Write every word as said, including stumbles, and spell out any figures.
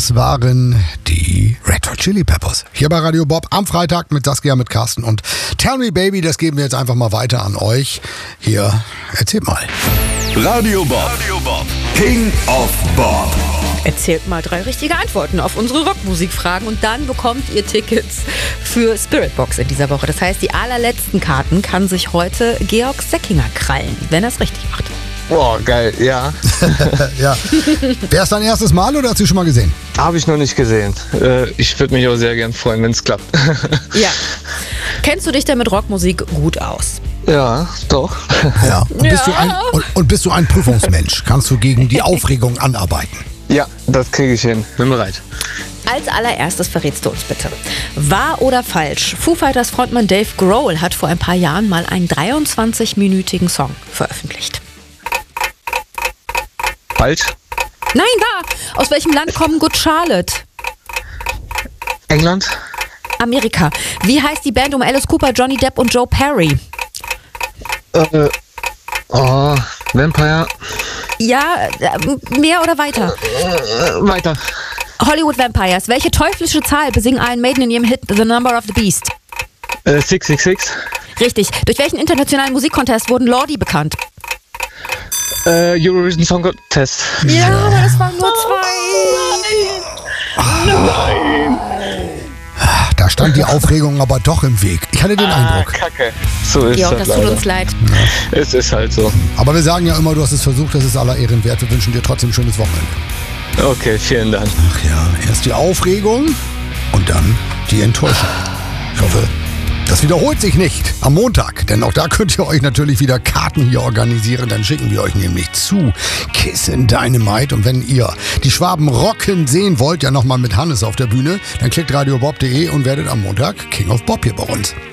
Das waren die Red Hot Chili Peppers. Hier bei Radio Bob am Freitag mit Saskia, mit Carsten und Tell Me Baby. Das geben wir jetzt einfach mal weiter an euch. Hier, erzählt mal. Radio Bob. Radio Bob. King of Bob. Erzählt mal drei richtige Antworten auf unsere Rockmusikfragen und dann bekommt ihr Tickets für Spiritbox in dieser Woche. Das heißt, die allerletzten Karten kann sich heute Georg Seckinger krallen, wenn er es richtig macht. Boah, geil, ja. Ja. Wäre es dein erstes Mal oder hast du schon mal gesehen? Habe ich noch nicht gesehen. Äh, ich würde mich auch sehr gern freuen, wenn es klappt. Ja. Kennst du dich denn mit Rockmusik gut aus? Ja, doch. Ja. Und bist, Du ein, und, und bist du ein Prüfungsmensch? Kannst du gegen die Aufregung anarbeiten? Ja, das kriege ich hin. Bin bereit. Als allererstes verrätst du uns bitte. Wahr oder falsch? Foo Fighters Frontmann Dave Grohl hat vor ein paar Jahren mal einen dreiundzwanzig-minütigen Song veröffentlicht. Falsch. Nein, wahr! Aus welchem Land kommen Good Charlotte? England. Amerika. Wie heißt die Band um Alice Cooper, Johnny Depp und Joe Perry? Äh, oh, Vampire. Ja, äh, mehr oder weiter? Äh, weiter. Hollywood Vampires. Welche teuflische Zahl besingen Iron Maiden in ihrem Hit The Number of the Beast? Äh, six six six. Richtig. Durch welchen internationalen Musikcontest wurden Lordi bekannt? Äh, Eurovision Song Contest. Ja, aber das waren nur zwei. Nein. Da stand die Aufregung aber doch im Weg. Ich hatte den Ah, Eindruck. Kacke. So ist Georg, das das tut leider. uns leid. Es ist halt so. Aber wir sagen ja immer, du hast es versucht, das ist aller Ehren wert. Wir wünschen dir trotzdem ein schönes Wochenende. Okay, vielen Dank. Ach ja, erst die Aufregung und dann die Enttäuschung. Ich hoffe, das wiederholt sich nicht am Montag, denn auch da könnt ihr euch natürlich wieder Karten hier organisieren. Dann schicken wir euch nämlich zu Kissin' Dynamite. Und wenn ihr die Schwaben rocken sehen wollt, ja nochmal mit Hannes auf der Bühne, dann klickt radiobob punkt de und werdet am Montag King of Bob hier bei uns.